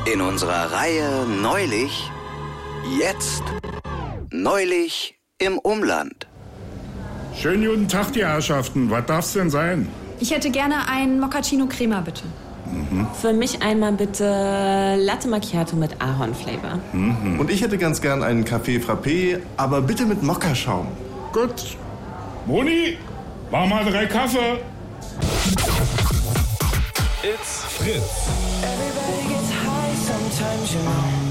In unserer Reihe Neulich, jetzt, neulich im Umland. Schönen guten Tag, die Herrschaften. Was darf's denn sein? Ich hätte gerne einen Moccacino Crema, bitte. Für mich einmal bitte Latte Macchiato mit Ahornflavor. Und ich hätte ganz gern einen Café Frappé, aber bitte mit Mokkaschaum. Gut. Moni, mach mal 3 Kaffee. It's Fritz. Everybody gets high sometimes, you know.